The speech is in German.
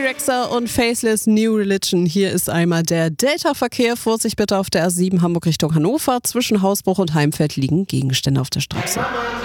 Rexha und Faceless New Religion. Hier ist einmal der Delta-Verkehr. Vorsicht bitte auf der A7 Hamburg Richtung Hannover. Zwischen Hausbruch und Heimfeld liegen Gegenstände auf der Straße.